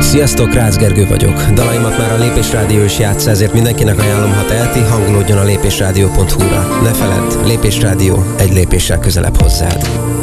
Sziasztok, Rácz Gergő vagyok. Dalaimat már a Lépés Rádió is játsza, ezért mindenkinek ajánlom, ha teheti, hangolódjon a lépésrádió.hu-ra. Ne feledd, Lépés Rádió egy lépéssel közelebb hozzád.